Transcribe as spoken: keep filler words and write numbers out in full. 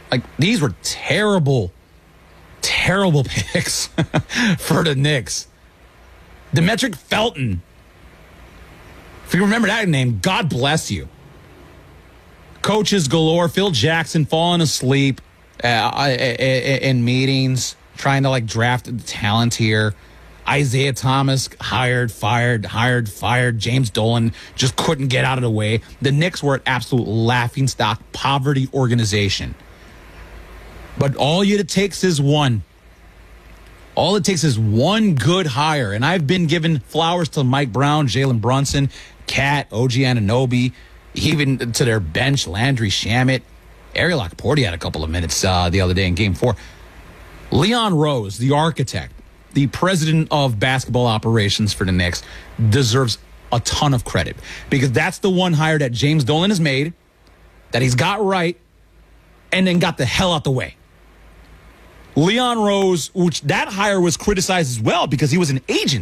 Like, these were terrible, terrible picks for the Knicks. Demetric Felton. If you remember that name, God bless you. Coaches galore. Phil Jackson falling asleep uh, in meetings, trying to, like, draft talent here. Isaiah Thomas hired, fired, hired, fired. James Dolan just couldn't get out of the way. The Knicks were an absolute laughingstock poverty organization. But all it takes is one. All it takes is one good hire. And I've been giving flowers to Mike Brown, Jalen Brunson, Cat, O G Anunoby, even to their bench, Landry Shamet. Ariel Okporti had a couple of minutes uh, the other day in game four. Leon Rose, the architect, the president of basketball operations for the Knicks, deserves a ton of credit because that's the one hire that James Dolan has made, that he's got right, and then got the hell out the way. Leon Rose, which that hire was criticized as well because he was an agent.